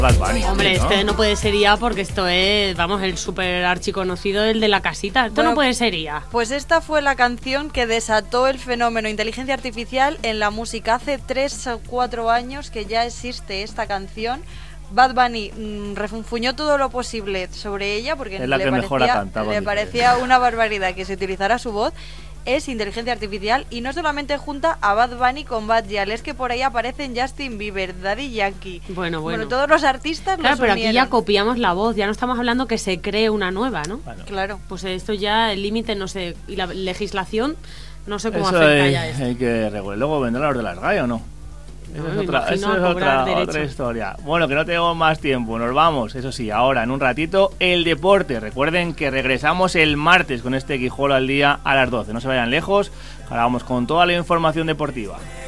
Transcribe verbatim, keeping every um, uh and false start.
Bad Bunny. Hombre, ¿no? este no puede ser I A porque esto es, vamos, el súper archiconocido, el de la casita. Esto Bueno, no puede ser I A. Pues esta fue la canción que desató el fenómeno inteligencia artificial en la música. Hace tres o cuatro años que ya existe esta canción. Bad Bunny mmm, refunfuñó todo lo posible sobre ella porque es la le, que parecía, mejor la canta, le parecía una barbaridad que se utilizara su voz. Es inteligencia artificial y no solamente junta a Bad Bunny con Bad Gyal, es que por ahí aparecen Justin Bieber, Daddy Yankee. Bueno, bueno. Bueno, todos los artistas Claro, los pero aquí ya unieron. copiamos la voz, ya no estamos hablando que se cree una nueva, ¿no? Bueno. Claro. Pues esto ya, el límite, no sé, y la legislación, no sé cómo Eso afecta hay, ya esto. hay que regular. Luego vendrán los de las R A E o no. Eso No, es, me otra, imagino eso a es cobrar otra, derechos. otra historia. Bueno, que no tenemos más tiempo, nos vamos. Eso sí, ahora en un ratito, el deporte. Recuerden que regresamos el martes con este Guijuelo al día a las doce. No se vayan lejos, ahora vamos con toda la información deportiva.